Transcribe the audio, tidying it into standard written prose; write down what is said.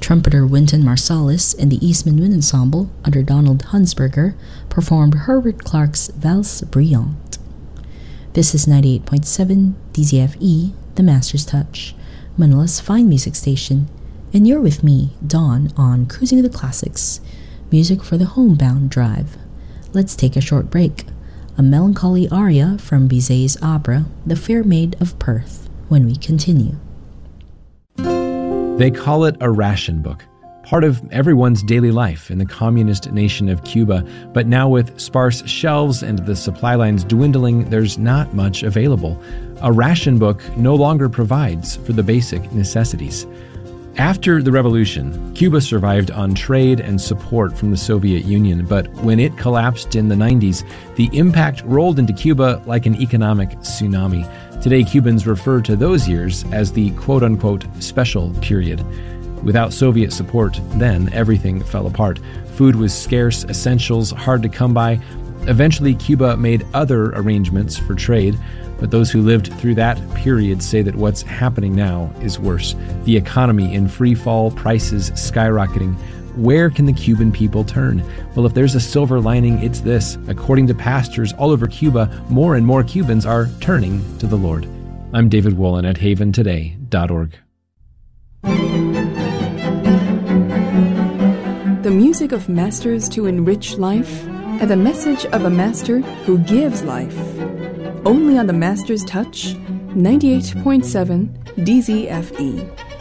Trumpeter Wynton Marsalis and the Eastman Wind Ensemble, under Donald Hunsberger, performed Herbert Clark's Valse Brillante. This is 98.7 DZFE, The Master's Touch, Manila's fine music station, and you're with me, Dawn, on Cruising the Classics, music for the homebound drive. Let's take a short break. A melancholy aria from Bizet's opera, The Fair Maid of Perth, when we continue. They call it a ration book, part of everyone's daily life in the communist nation of Cuba, but now with sparse shelves and the supply lines dwindling, there's not much available. A ration book no longer provides for the basic necessities. After the revolution, Cuba survived on trade and support from the Soviet Union, but when it collapsed in the 90s, the impact rolled into Cuba like an economic tsunami. Today, Cubans refer to those years as the quote-unquote special period. Without Soviet support, then everything fell apart. Food was scarce, essentials hard to come by. Eventually, Cuba made other arrangements for trade, but those who lived through that period say that what's happening now is worse. The economy in free fall, prices skyrocketing. Where can the Cuban people turn? Well, if there's a silver lining, it's this. According to pastors all over Cuba, more and more Cubans are turning to the Lord. I'm David Wolin at haventoday.org. The music of masters to enrich life, and the message of a master who gives life. Only on the Master's Touch, 98.7 DZFE.